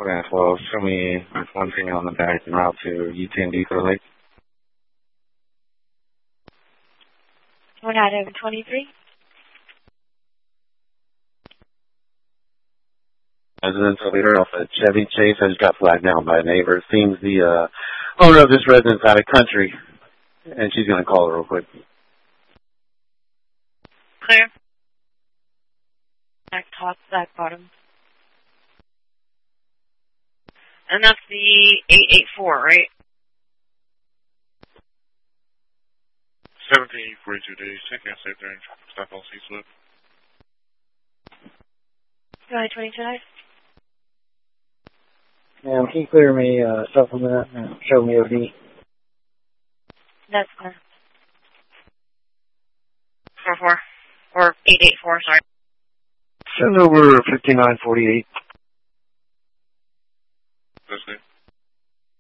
4912, show me one thing on the back and route to UTMB for the lake. We're not over 23. Residential leader off at Chevy Chase has got flagged down by a neighbor. It seems the owner of this residence out of country, and she's going to call her real quick. Clear. Back top, back bottom. And that's the 884, right? 1742 days, taking a safe there and stop all C-slip. Go ahead, 22. Ma'am, can you clear me supplement and show me OD? That's clear. 44. Or 884, sorry. Send over 5948. That's it.